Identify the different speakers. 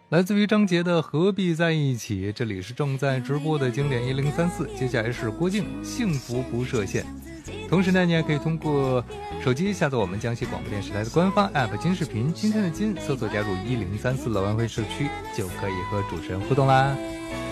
Speaker 1: 来自于张杰的何必在一起，这里是正在直播的经典1034，接下来是郭靖幸福不设限。同时呢，你也可以通过手机下载我们江西广播电视台的官方 app 金视频，今天的金搜索加入1034乐湾会社区，就可以和主持人互动啦。